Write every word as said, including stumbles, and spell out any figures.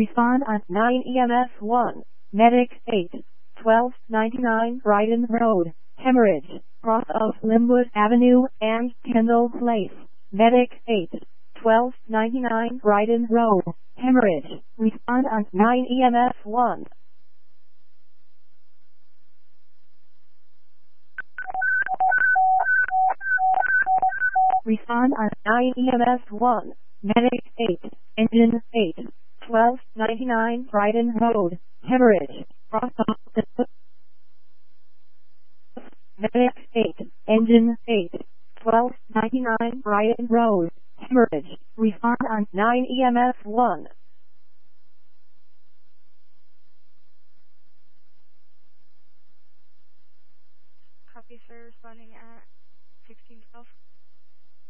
Respond on nine E M S one. Medic eight. twelve ninety-nine Brighton Road, Hemorrhage, cross of Linwood Avenue and Kendall Place. Medic eight. twelve ninety-nine Brighton Road, Hemorrhage. Respond on nine E M S one. Respond on nine E M S one. Medic eight. Engine eight. twelve ninety-nine Brighton Road, Hemorrhage. Cross off the Medic eight. Engine eight. twelve ninety-nine Brighton Road, Hemorrhage. Respond on nine E M S one. Copy, sir. Responding at